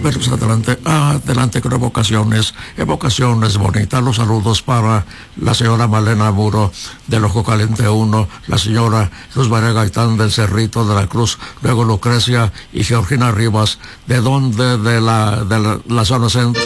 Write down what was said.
Veremos adelante con evocaciones bonitas. Los saludos para la señora Malena Muro del Ojo Caliente 1, la señora Luz María Gaitán del Cerrito de la Cruz, luego Lucrecia y Georgina Rivas, de la zona centro.